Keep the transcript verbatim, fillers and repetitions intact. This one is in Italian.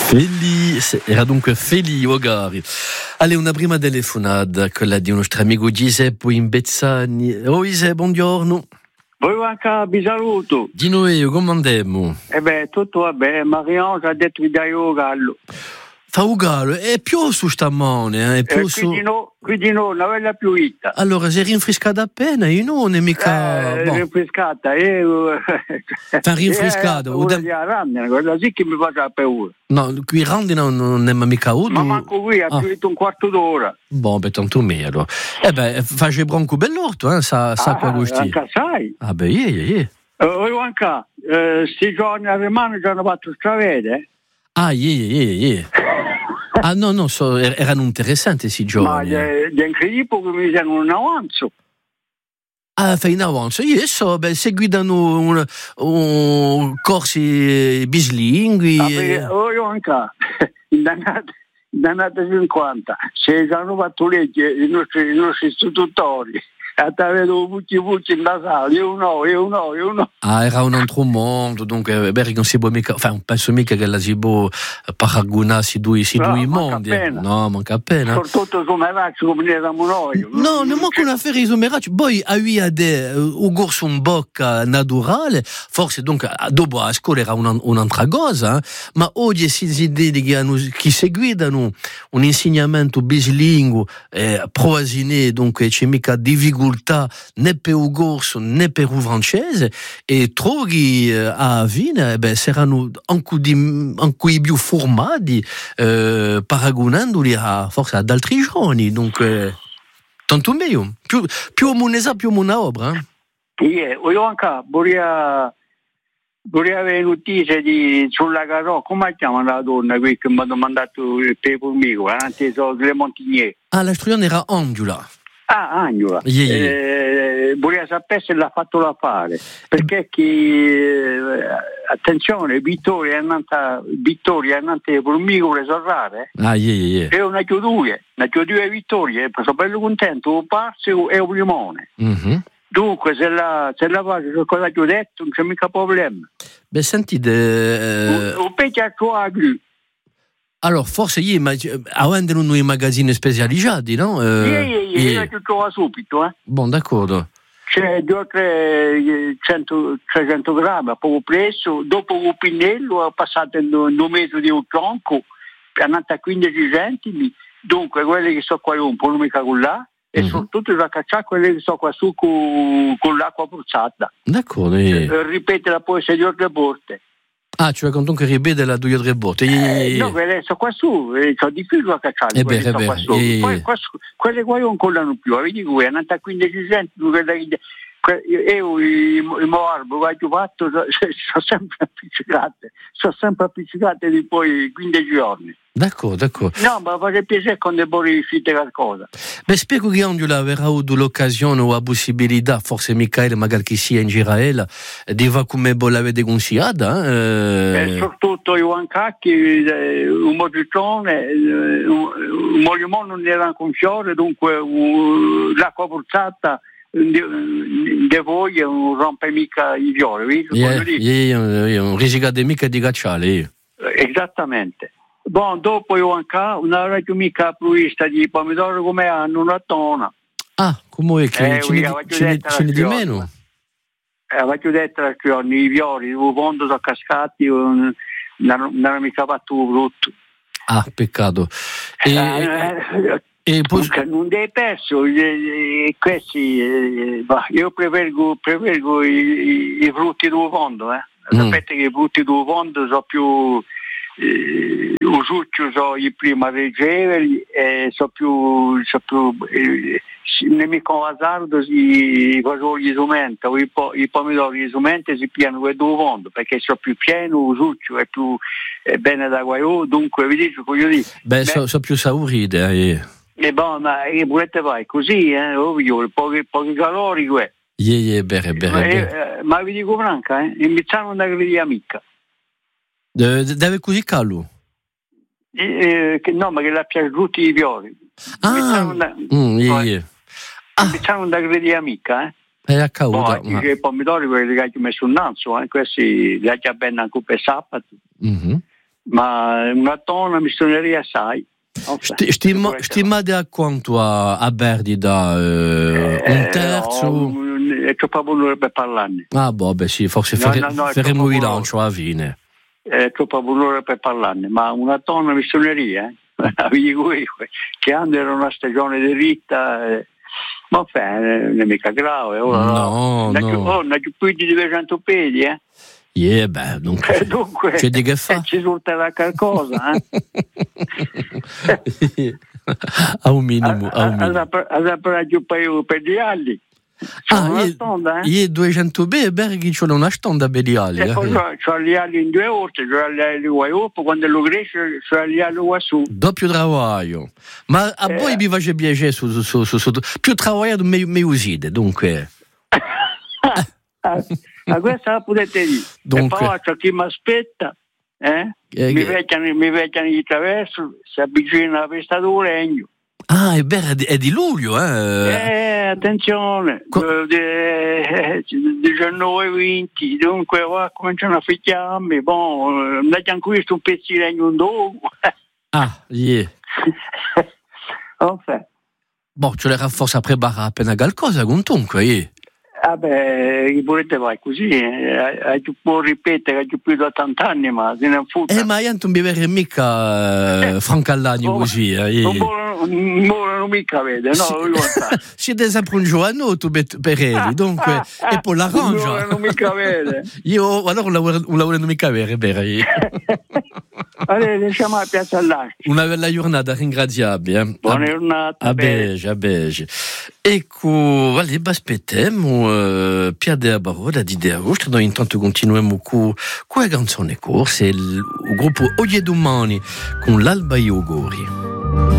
Feli, era dunque Feli Ogari. Allez, una prima telefonata, quella di un nostro amico Giuseppe in Bezzani. Oh Giuseppe, buongiorno. Voi anche vi saluto. Di noi, come andiamo? Eh beh, tutto va bene, Mariano ci ha detto che dai un gallo. Fa un gallo, è più su stamane, è più eh, su... Qui di no, qui di no, non è la più itta. Allora, si è rinfrescata appena, io non è mica... Eh, bon. rinfrescata, eh... Fa rinfrescata, eh, o dem- di Arandina, quella sì che mi fa la paura. No, qui Randina non è mica uno. Ma manco qui, ha Ah. più un quarto d'ora. Bon, beh, tanto meglio. Eh beh, face bronco bell'orto, eh, sa, sa Ah, qua gusti. anche sai. Ah beh, yeah, yeah, yeah. Eh, Voi anche, eh, sti giorni a Remano ci hanno fatto stravede. Ah, yeah, yeah, yeah. Ah no, no, so, er- erano interessanti questi Ma giorni. è è incredibile che mi siano un avanzo. Ah, fai in avanzo. Io so, beh, seguitano un, un corsi bislingui. Ah, perché io anche, in dannata, in dannata cinquanta, se ci hanno fatto legge i nostri, i nostri istitutori, e ti vedo tutti i pucci in la sala, io no, io no, io no. Ah, era un altro mondo, donc eh, beh, non si può mica, enfin, non penso mica che la si può paragonare si due, si No, due manca mondi. appena. No, manca appena. Soprattutto come ragazzi come ne eravamo noi. No, non manco una ferie isomeracci. Poi aveva de un corso in bocca naturale, forse donc dopo a scuola era una, un'altra cosa, eh? Ma oggi si, si dedicano, chi seguitano un insegnamento bilingue, eh, proasine, donc c'è mica difficoltà né per un corso né per un francese, e trovi eh, a Vina, eh, beh, saranno anche, di, anche più formati, eh, paragonandoli a, forse ad altri giorni, donc... Eh, tanto meglio, più, più monesa, più una opera. Eh? Io, io anche vorrei, vorrei avere notizie di, sulla Garò, come chiama la donna qui che mi ha domandato il pepo mio, anche le Montignier. Ah, la storia era Angela. Ah, Angela. Yeah, yeah. Eh, vorrei sapere se l'ha fatto l'affare, perché chi, eh, attenzione, Vittoria è andata, Vittoria è andata per me vuole sorrare. Ah, yeah, yeah, yeah. È una chiudura, una chiudura Vittoria, sono bello contento, un parso e un limone. Mm-hmm. Dunque, se la, se la faccio su cosa ti ho detto, non c'è mica problema. Beh, sentite... Eh, Un pezzo a tuo agri. allora, forse io avendo noi magazzini specializzati, no? Eh, Io, io, io, yeah. io ti trovo subito, eh. Bon, d'accordo. C'è due o tre cento, trecento grammi, poco preso, dopo un pinnello è passato in un metro di un tronco, è andato a quindici centimi, dunque quelli che sono qua un po' non mica con là, e Mm-hmm. soprattutto da cacciare quelli che sono qua su con, con l'acqua puzzata. D'accordo. Yeah. Eh, ripetela poi se due o tre volte. Ah, ci racconto che ripete la due o tre volte. Yeah, yeah, yeah. Eh, no, quelle sono qua su, eh, sono difficili a cacciare, Eh quelli beh, sono eh qua beh, su. eh, eh, Poi eh. qua su, quelle qua non collano più, vedi che è andata a quindici centimi, quella che... Io i morbo che ho fatto sono sempre appiccicate, sono sempre appiccicate di poi quindici giorni. D'accordo, d'accordo. No, ma fa piacere quando poi riuscite qualcosa. Beh, spiego che Angela avrà avuto l'occasione o la possibilità, forse Michele, magari che sia in Giraela, di va come voi l'avete consigliata. Eh? E soprattutto io anche che un mogitrone, un molimone non era con fiore, dunque uh, l'acqua puzzata di voi non rompe mica i fiori, yeah, yeah, yeah, un risicato mica di cacciale. Esattamente. Bon, dopo io anche una radio mica provvista di pomidoro come hanno una tona. Ah, come è che eh, ce ne, ce ne, ce ne di meno? Eh, avete detto che i fiori, il fondo sono cascati, non hanno mica fatto brutto. Ah, peccato. E, eh, e poi... non dei perso, eh, questi, eh, io prefergo, prefergo i, i, i frutti del fondo, eh. Mm. Sapete che i frutti del fondo sono più... Eh, i succi sono i primi reggevoli e sono più, so più eh, nemico azzardo i fasoli sumenta o i, po, i pomidori sumenta si piano quel due fondo perché sono più pieno, il succio è più è bene da guaio, dunque vi dico voglio dire beh sono so più saurite eh. E bon, ma che volete fare così eh ovvio pochi, pochi calori que. Yeah, yeah, bene, bene, ma, bene. Eh, ma vi dico franca eh iniziamo una griglia amica. Deve così callo? Eh, che, no, ma che la piace tutti i fiori. Ah, una, mm, yeah, yeah. Iniziamo una griglia amica, eh? È a cauda. Poi, ma... i pomidori quelli che hai messo un naso, eh? Questi li hai già bene anche per sabato. Mm-hmm. ma una tonna mi suoneria assai. Stimate a quanto a, a Berdida eh, un terzo? Eh, è troppo buono per parlarne. Ah, boh, beh, sì, forse no, fare, no, no, faremo il lancio alla fine. È troppo buono per parlarne, ma una tonna mi suoneria, eh? Che anche era una stagione di ritta, eh. Ma non è mica grave. Ora, no, no. no. Oh, non ho più di duecento pedi, eh? Yeah, beh, dunque, eh, dunque c'è di che fa? Eh, ci risulterà qualcosa, eh? A un minimo, a un minimo. Ha preso per gli ali. Ah, una stonda, eh? Io duecento B Berghi c'ho una stonda per gli ali. E poi eh. c'ho gli ali in due orte, c'ho gli ali dopo, quando lo cresce c'ho gli ali su. Doppio travaglio. Ma a eh. voi vi face piacere su, su, su, su, più travagliato mi usite, dunque. A questa la potete dire. Dunque. E poi c'è chi mi aspetta, eh? Eh, mi vecchiano, mi vecchiano di traverso, si avvicina la festa del regno. Ah, è vero, è di luglio, eh? Eh, attenzione, Co- diciannove venti, dunque va, cominciano a ficchiarmi, bon, non c'è anche questo un pezzo di regno un dopo. Ah, yeah. Enfin. Boh, ce l'era forse a preparare appena qualcosa, comunque, yeah. Vabbè, ah volete vai così, eh? Hai più può ripetere, hai più da ottanta anni, ma se ne fotte. Eh, ma io non mi verrei mica eh, francallagno oh, così. Eh. Non volano mica vede, no? Siete sempre un giovanotto per elli, dunque, ah, e poi l'arrangia. Non volano mica vede. Io, allora, un lavoro non volano mica vede, bene. Allora, lasciamo a Piazza all'Asti. Una bella giornata, ringraziabile. Eh. Buona giornata. A Bege, a Bege. Ecco, allez, aspettiamo uh, Piade a Baroda di De Agosto, noi intanto continuiamo con la canzone corsa, il gruppo Oggi e Domani con l'Alba e Auguri.